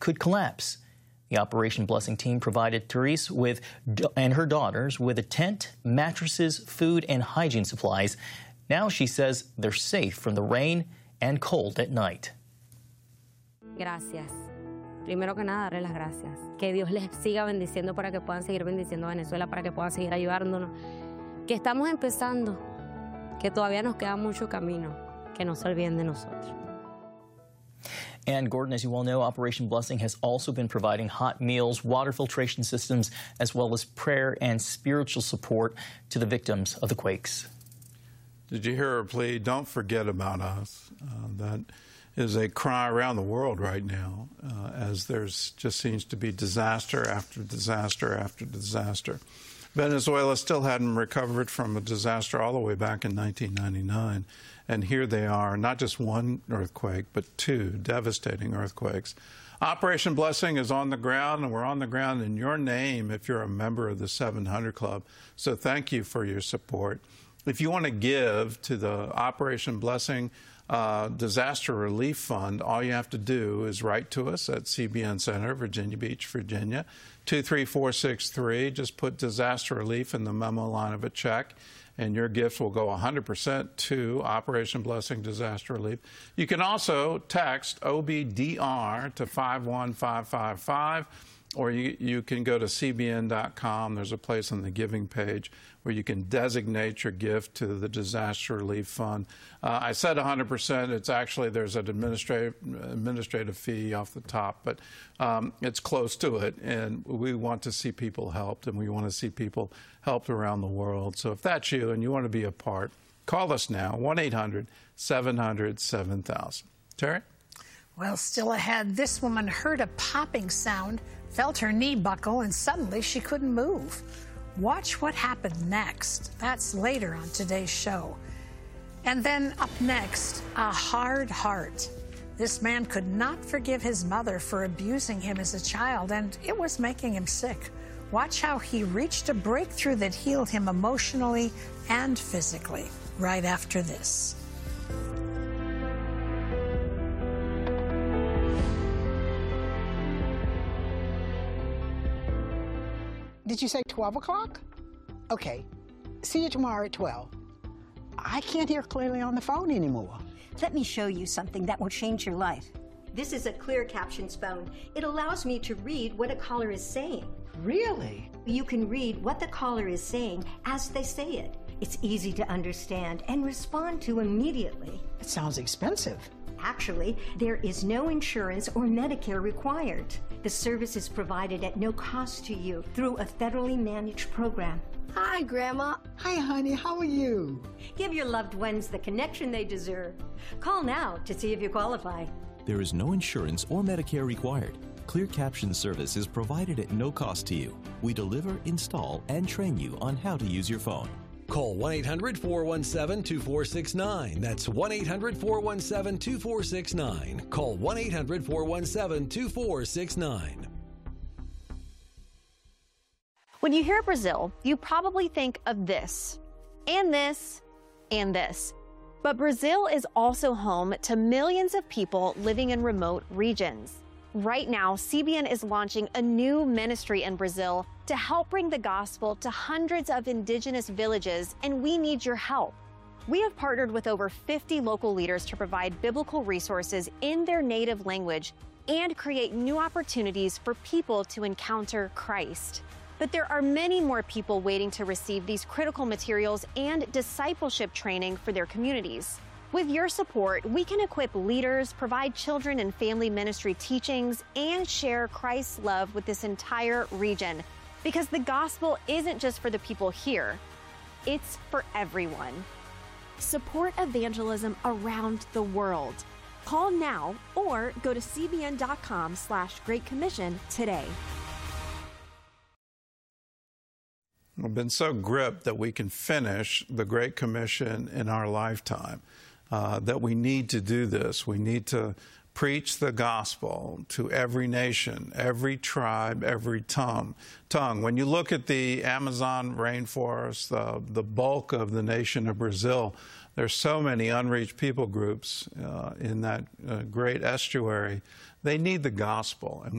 could collapse. The Operation Blessing team provided Therese and her daughters with a tent, mattresses, food, and hygiene supplies. Now she says they're safe from the rain and cold at night. Gracias. Primero que nada, darle las gracias. Que Dios les siga bendiciendo para que puedan seguir bendiciendo a Venezuela, para que puedan seguir ayudándonos. Que estamos empezando, que todavía nos queda mucho camino, que no se olviden de nosotros. And Gordon, as you all know, Operation Blessing has also been providing hot meals, water filtration systems, as well as prayer and spiritual support to the victims of the quakes. Did you hear her plea? Don't forget about us. That is a cry around the world right now, as there's just seems to be disaster after disaster after disaster. Venezuela still hadn't recovered from a disaster all the way back in 1999, and here they are, not just one earthquake, but two devastating earthquakes. Operation Blessing is on the ground, and we're on the ground in your name if you're a member of the 700 Club, so thank you for your support. If you want to give to the Operation Blessing Disaster Relief Fund, all you have to do is write to us at CBN Center, Virginia Beach, Virginia, 23463. Just put disaster relief in the memo line of a check, and your gift will go 100% to Operation Blessing Disaster Relief. You can also text OBDR to 51555. Or you can go to cbn.com. There's a place on the giving page where you can designate your gift to the Disaster Relief Fund. I said 100%. It's actually, there's an administrative fee off the top, but it's close to it. And we want to see people helped, and we want to see people helped around the world. So if that's you and you want to be a part, call us now, 1-800-700-7000. Terry? Well, still ahead, this woman heard a popping sound, felt her knee buckle, and suddenly she couldn't move. Watch what happened next. That's later on today's show. And then up next, a hard heart. This man could not forgive his mother for abusing him as a child, and it was making him sick. Watch how he reached a breakthrough that healed him emotionally and physically right after this. Did you say 12 o'clock? Okay. See you tomorrow at 12. I can't hear clearly on the phone anymore. Let me show you something that will change your life. This is a clear captions phone. It allows me to read what a caller is saying. Really? You can read what the caller is saying as they say it. It's easy to understand and respond to immediately. It sounds expensive. Actually, there is no insurance or Medicare required. The service is provided at no cost to you through a federally managed program. Hi, Grandma. Hi, honey. How are you? Give your loved ones the connection they deserve. Call now to see if you qualify. There is no insurance or Medicare required. Clear Caption service is provided at no cost to you. We deliver, install, and train you on how to use your phone. Call 1-800-417-2469. That's 1-800-417-2469. Call 1-800-417-2469. When you hear Brazil, you probably think of this, and this, and this. But Brazil is also home to millions of people living in remote regions. Right now, CBN is launching a new ministry in Brazil to help bring the gospel to hundreds of indigenous villages, and we need your help. We have partnered with over 50 local leaders to provide biblical resources in their native language and create new opportunities for people to encounter Christ. But there are many more people waiting to receive these critical materials and discipleship training for their communities. With your support, we can equip leaders, provide children and family ministry teachings, and share Christ's love with this entire region. Because the gospel isn't just for the people here, it's for everyone. Support evangelism around the world. Call now or go to cbn.com/Great Commission today. We've been so gripped that we can finish the Great Commission in our lifetime. That we need to do this. We need to preach the gospel to every nation, every tribe, every tongue. When you look at the Amazon rainforest, the bulk of the nation of Brazil, there's so many unreached people groups in that great estuary. They need the gospel. And